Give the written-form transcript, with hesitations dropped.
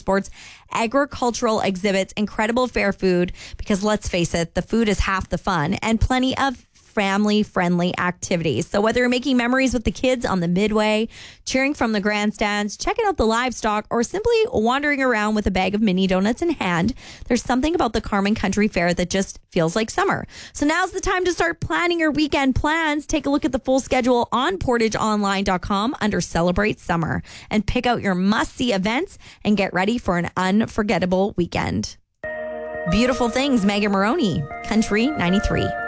sports, agricultural exhibits, incredible fair food, because let's face it, the food is half the fun, and plenty of family-friendly activities. So whether you're making memories with the kids on the Midway, cheering from the grandstands, checking out the livestock, or simply wandering around with a bag of mini donuts in hand, there's something about the Carman Country Fair that just feels like summer. So now's the time to start planning your weekend plans. Take a look at the full schedule on portageonline.com under Celebrate Summer and pick out your must-see events and get ready for an unforgettable weekend. Beautiful things, Megan Maroney, Country 93.